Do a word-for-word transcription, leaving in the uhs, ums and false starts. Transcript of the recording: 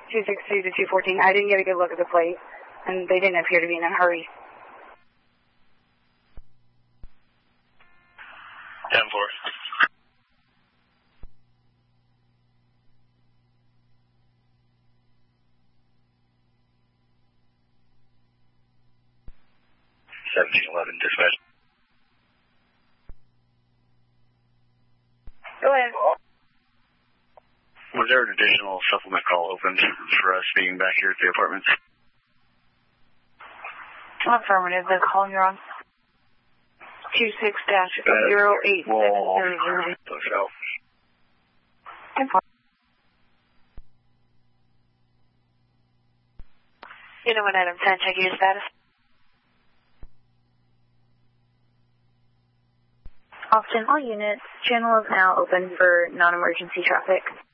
two six two to two fourteen. I didn't get a good look at the plate, and they didn't appear to be in a hurry. ten four. seventeen eleven, dispatch. Go ahead. Was there an additional supplement call opened for us being back here at the apartments? Affirmative. The call you're on. two six dash zero eight seven zero zero. Push out. ten four. Unit one item ten, check your status. Austin, all units. Channel is now open for non-emergency traffic.